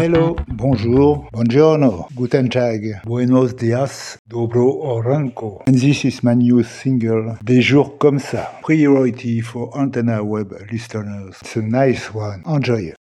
Hello, bonjour, buongiorno, guten Tag, buenos dias, dobro oranko. And this is my new single, Des jours comme ça. Priority for Antenna Web listeners. It's a nice one. Enjoy.